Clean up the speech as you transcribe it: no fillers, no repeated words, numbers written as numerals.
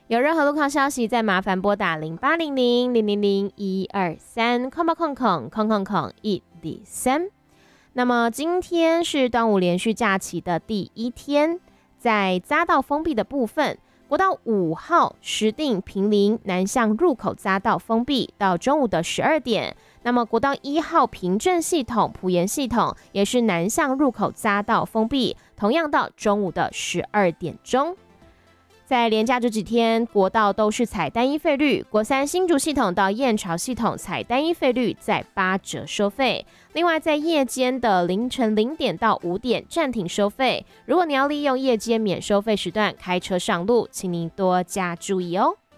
有任何路况消息，再麻烦拨打0800000123123。那么今天是端午连续假期的第一天，在匝道封闭的部分，国道5号石碇坪林南向入口匝道封闭到中午的12点。那么国道1号平镇系统、埔盐系统也是南向入口匝道封闭，同样到中午的12点钟。在连假这几天，国道都是采单一费率，国三新竹系统到燕巢系统采单一费率在8折收费。另外，在夜间的凌晨0点到5点暂停收费。如果你要利用夜间免收费时段开车上路，请您多加注意哦。